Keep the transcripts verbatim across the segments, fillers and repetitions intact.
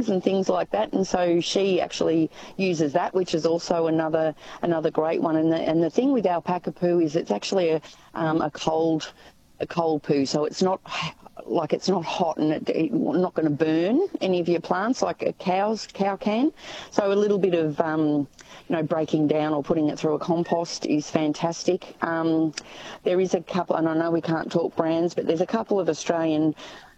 bugs and things like that, and so she actually uses that, which is also another another great one. And the, and the thing with alpaca poo is it's actually a, um, a cold a cold poo, so it's not like it's not hot and it, it's not going to burn any of your plants like a cow's cow can. So a little bit of um, you know, breaking down or putting it through a compost is fantastic. Um, there is a couple, and I know we can't talk brands, but there's a couple of Australian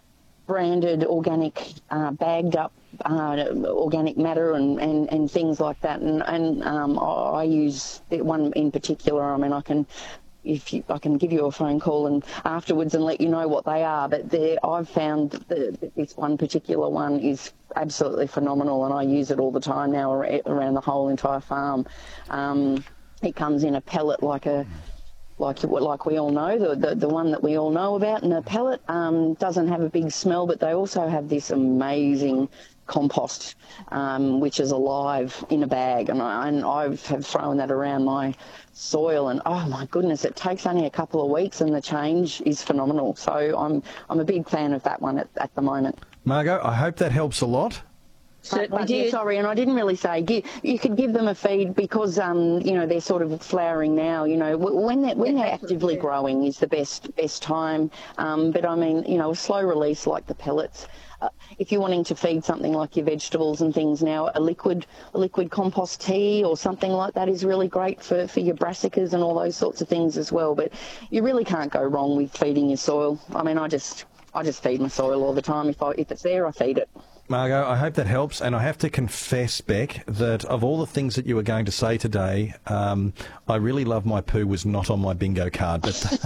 branded organic uh, bagged up uh, organic matter and, and, and things like that, and, and um, I, I use one in particular. I mean, I can if you, I can give you a phone call and afterwards and let you know what they are, but I've found that this one particular one is absolutely phenomenal, and I use it all the time now around the whole entire farm. Um, it comes in a pellet like a Like like we all know, the, the the one that we all know about, and the pellet um, doesn't have a big smell, but they also have this amazing compost, um, which is alive in a bag, and I and I have thrown that around my soil, and oh my goodness, it takes only a couple of weeks, and the change is phenomenal. So I'm I'm a big fan of that one at, at the moment. Margot, I hope that helps a lot. Certainly did. Sorry, and I didn't really say give, you could give them a feed because um, you know, they're sort of flowering now. You know, when they're when they're actively growing is the best best time. Um, but I mean, you know, a slow release like the pellets. Uh, if you're wanting to feed something like your vegetables and things now, a liquid a liquid compost tea or something like that is really great for for your brassicas and all those sorts of things as well. But you really can't go wrong with feeding your soil. I mean, I just I just feed my soil all the time. If I if it's there, I feed it. Margot, I hope that helps, and I have to confess, Beck, that of all the things that you were going to say today, um, I really love my poo was not on my bingo card.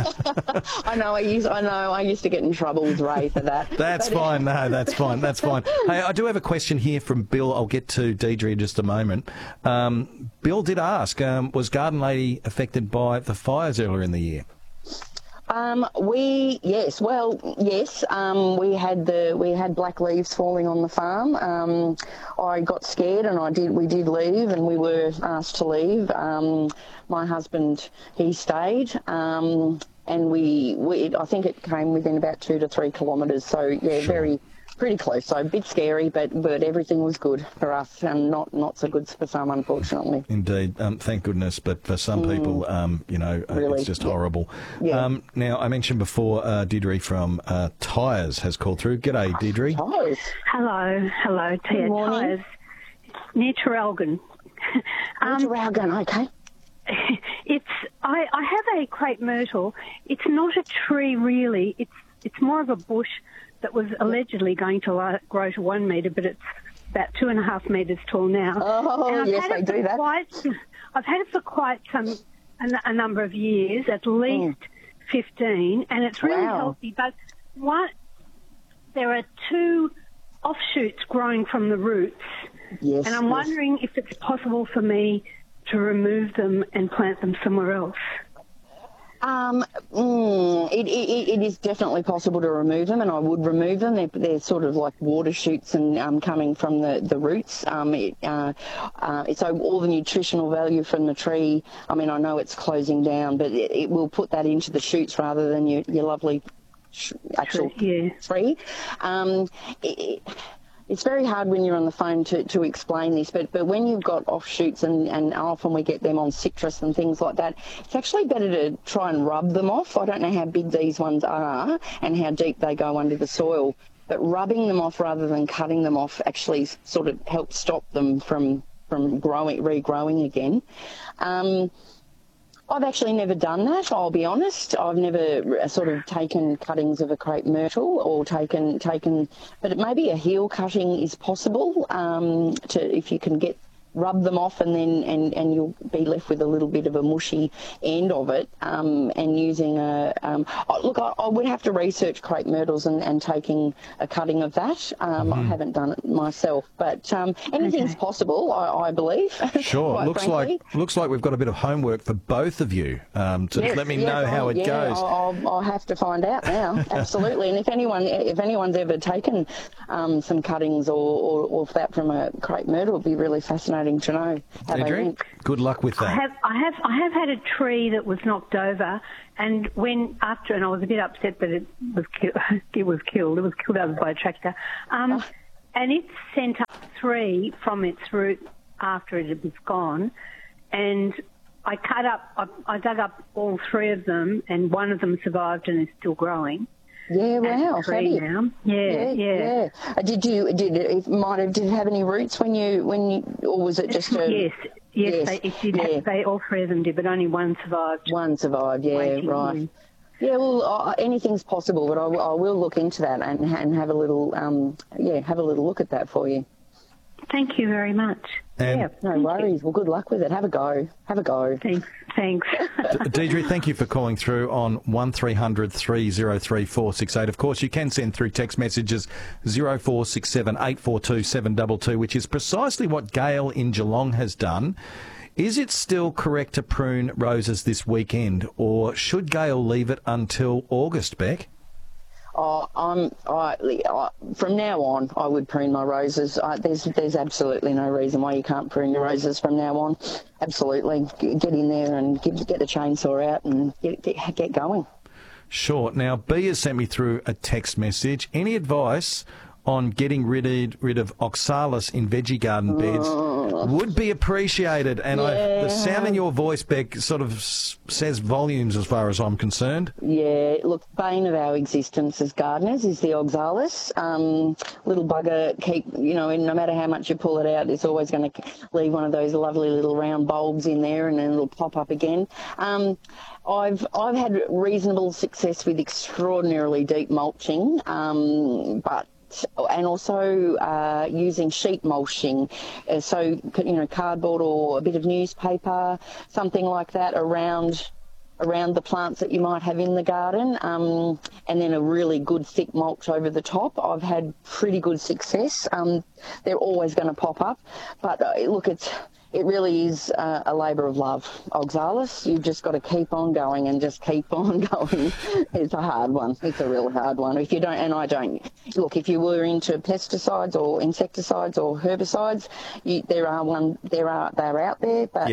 But I know, I used, I know, I used to get in trouble with Ray for that. That's but, fine, no, that's fine, that's fine. Hey, I do have a question here from Bill. I'll get to Deidre in just a moment. Um, Bill did ask, um, was Garden Lady affected by the fires earlier in the year? Um, we yes, well yes. Um, we had the we had black leaves falling on the farm. Um, I got scared and I did. We did leave, and we were asked to leave. Um, my husband he stayed, um, and we, we I think it came within about two to three kilometres. So yeah, sure. very. Pretty close, so a bit scary, but but everything was good for us, and not not so good for some, unfortunately. Indeed, um, thank goodness, but for some mm. people, um, you know, really? It's just yeah. horrible. Yeah. Um, now, I mentioned before, uh, Deirdre from uh, Tyres has called through. G'day, Deirdre. Tyres. Hello, hello, Tia. Tyres, near Traralgon. um, Traralgon, okay. It's I, I have a crepe myrtle. It's not a tree really. It's it's more of a bush that was allegedly going to grow to one metre, but it's about two and a half metres tall now. Oh, yes, they do that. Quite, I've had it for quite some a, a number of years, at least mm. fifteen, and it's really wow. healthy. But what there are two offshoots growing from the roots, yes, and I'm yes. wondering if it's possible for me to remove them and plant them somewhere else. Um, mm, it, it, it is definitely possible to remove them, and I would remove them. They're, they're sort of like water shoots and um, coming from the, the roots. Um, it, uh, uh, so all the nutritional value from the tree, I mean, I know it's closing down, but it, it will put that into the shoots rather than your, your lovely sh- actual yeah. tree. Um, it, it, It's very hard when you're on the phone to, to explain this, but, but when you've got offshoots, and, and often we get them on citrus and things like that, it's actually better to try and rub them off. I don't know how big these ones are and how deep they go under the soil, but rubbing them off rather than cutting them off actually sort of helps stop them from, from growing, regrowing again. Um, I've actually never done that, I'll be honest. I've never sort of taken cuttings of a crepe myrtle or taken, taken, but maybe a heel cutting is possible um, to if you can get rub them off, and then and, and you'll be left with a little bit of a mushy end of it, um, and using a um, oh, look I, I would have to research crepe myrtles and, and taking a cutting of that. um, mm-hmm. I haven't done it myself, but um, anything's okay. possible, I, I believe. Sure. looks frankly. like looks like we've got a bit of homework for both of you um, to yes, let me yes, know how I'll, it yeah, goes. I'll, I'll have to find out now. Absolutely. And if anyone if anyone's ever taken um, some cuttings or, or, or that from a crepe myrtle, it'd be really fascinaking to know. Deirdre, good luck with that. I have, I have, I have had a tree that was knocked over, and when after, and I was a bit upset that it was, ki- it was killed. It was killed over by a tractor, um, oh. and it sent up. three from its root after it was gone, and I cut up, I, I dug up all three of them, and one of them survived and is still growing. Yeah, wow. At three now. Yeah, Yeah, yeah. yeah. Uh, Did you, did it, it might have, did it have any roots when you, when you, or was it just a... Yes, yes, Yes, They, it did. yeah. Have, they all three of them did, but only one survived. One survived, yeah, Waiting. right. Yeah, well, uh, anything's possible, but I, will- I will look into that and, and have a little, um, yeah, have a little look at that for you. Thank you very much. And- yeah, No thank worries. you. Well, good luck with it. Have a go. Have a go. Thanks, thanks. Deidre, thank you for calling through on one three hundred three oh three four six eight. Of course, you can send through text messages zero four six seven eight four two seven two two, which is precisely what Gail in Geelong has done. Is it still correct to prune roses this weekend, or should Gail leave it until August, Beck? Oh, I'm, I, I, from now on, I would prune my roses. I, there's there's absolutely no reason why you can't prune your roses from now on. Absolutely. Get, get in there and get, get the chainsaw out and get, get, get going. Sure. Now, B has sent me through a text message. Any advice on getting rid of, rid of oxalis in veggie garden beds would be appreciated. And I, the sound in your voice, Beck, sort of s- says volumes as far as I'm concerned. Yeah, look, bane of our existence as gardeners is the oxalis. Um, little bugger, keep, you know, no matter how much you pull it out, it's always going to leave one of those lovely little round bulbs in there, and then it'll pop up again. Um, I've I've had reasonable success with extraordinarily deep mulching, um, but and also uh, using sheet mulching, uh, so you know, cardboard or a bit of newspaper, something like that around around the plants that you might have in the garden, um, and then a really good thick mulch over the top. I've had pretty good success. Um, they're always going to pop up, but uh, look, it's it really is uh, a labour of love. Oxalis, you've just got to keep on going and just keep on going. It's a hard one. It's a real hard one. If you don't, and I don't, look, if you were into pesticides or insecticides or herbicides, you, there are one, there are, they're out there, but